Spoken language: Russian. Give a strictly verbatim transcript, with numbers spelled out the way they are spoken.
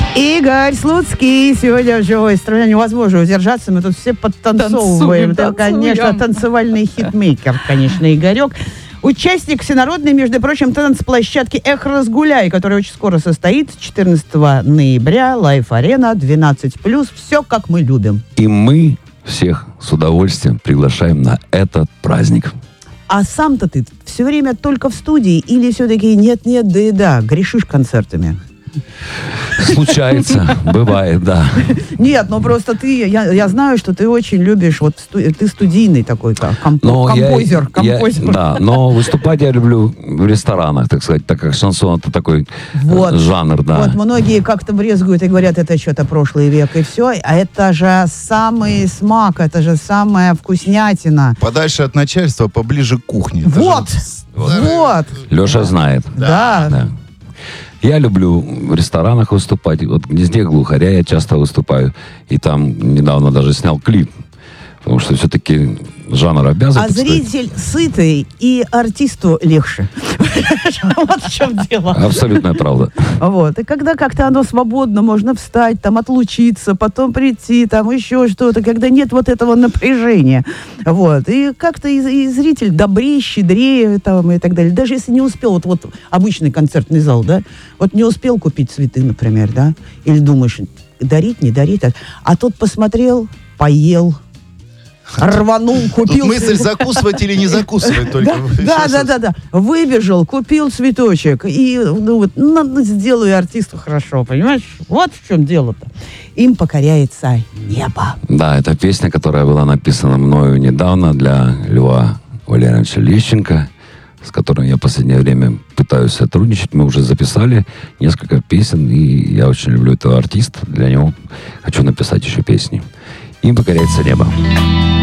Игорь Слуцкий сегодня в живой стране. Невозможно удержаться, мы тут все подтанцовываем. Танцуем, Это, танцуем. конечно, танцевальный хитмейкер, конечно, Игорек. Участник всенародной, между прочим, танцплощадки «Эх, разгуляй», которая очень скоро состоится, четырнадцатого ноября, Лайф-арена, двенадцать плюс, все как мы любим. И мы всех с удовольствием приглашаем на этот праздник. А сам-то ты все время только в студии или все-таки нет-нет, да и да, грешишь концертами? Случается, бывает, да. Нет, ну просто ты, я, я знаю, что ты очень любишь, вот сту, ты студийный такой как, комп, Но композер, я, композер. Я, да, но выступать я люблю в ресторанах, так сказать, так как шансон это такой вот, жанр, да. Вот многие как-то брезгуют и говорят, это что-то прошлый век и все, а это же самый смак, это же самая вкуснятина. Подальше от начальства, поближе к кухне. Вот, вот. вот. Леша знает. Да. да. Я люблю в ресторанах выступать. Вот в «Гнезде глухаря» я часто выступаю. И там недавно даже снял клип. Потому что все-таки жанр обязан. А зритель сытый и артисту легче. Вот в чем дело. Абсолютная правда. Вот. И когда как-то оно свободно, можно встать, там, отлучиться, потом прийти, там, еще что-то, когда нет вот этого напряжения. Вот. И как-то и, и зритель добрее, щедрее, там, и так далее. Даже если не успел, вот, вот обычный концертный зал, да, вот не успел купить цветы, например, да, или думаешь, дарить, не дарить, а, а тот посмотрел, поел, рванул, купил... Тут мысль, закусывать или не закусывать только. Да, да, да, да. Выбежал, купил цветочек и ну, вот, ну, сделаю артисту хорошо, понимаешь? Вот в чем дело-то. Им покоряется небо. Да, это песня, которая была написана мною недавно для Льва Валерьевича Лещенко, с которым я в последнее время пытаюсь сотрудничать. Мы уже записали несколько песен, и я очень люблю этого артиста. Для него хочу написать еще песни. Им покоряется небо.